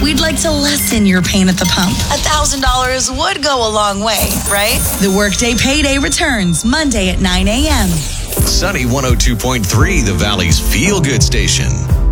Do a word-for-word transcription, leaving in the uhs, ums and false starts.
we'd like to lessen your pain at the pump. A thousand dollars would go a long way, right? The Workday Payday returns Monday at nine a.m. Sunny one oh two point three, the Valley's feel-good station.